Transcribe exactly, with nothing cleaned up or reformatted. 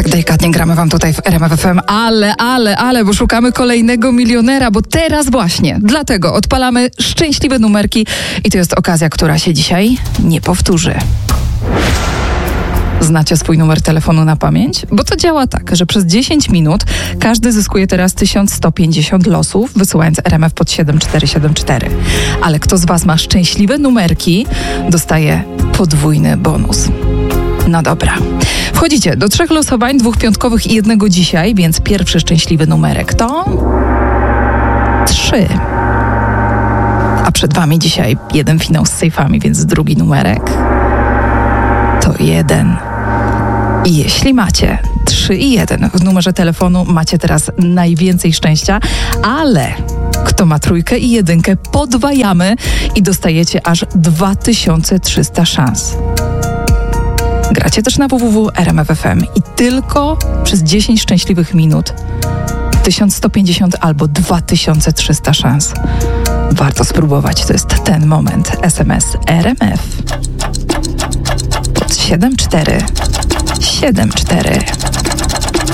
Tak delikatnie gramy wam tutaj w R M F F M, ale, ale, ale, bo szukamy kolejnego milionera, bo teraz właśnie, dlatego odpalamy szczęśliwe numerki i to jest okazja, która się dzisiaj nie powtórzy. Znacie swój numer telefonu na pamięć? Bo to działa tak, że przez dziesięć minut każdy zyskuje teraz tysiąc sto pięćdziesiąt losów, wysyłając R M F pod siedem cztery siedem cztery. Ale kto z was ma szczęśliwe numerki, dostaje podwójny bonus. No dobra. Wchodzicie do trzech losowań, dwóch piątkowych i jednego dzisiaj, więc pierwszy szczęśliwy numerek to trzy. A przed wami dzisiaj jeden finał z sejfami, więc drugi numerek to jeden. I jeśli macie trzy i jeden w numerze telefonu, macie teraz najwięcej szczęścia, ale kto ma trójkę i jedynkę, podwajamy i dostajecie aż dwa tysiące trzysta szans. Gracie też na w w w kropka r m f f m i tylko przez dziesięć szczęśliwych minut tysiąc sto pięćdziesiąt albo dwa tysiące trzysta szans. Warto spróbować, to jest ten moment. S M S R M F pod siedem cztery siedem cztery.